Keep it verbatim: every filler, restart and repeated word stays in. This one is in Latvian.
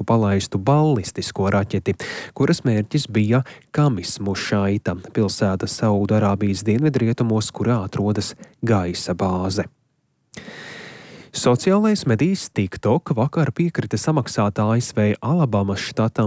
laiku palaistu ballistisko raķeti, kuras mērķis bija Kamis Mušaita, pilsēta Saudarābijas dienvidrietumos, kurā atrodas gaisa bāze. Sociālais medijs TikTok vakar piekrita samaksāt A S V Alabamas štatam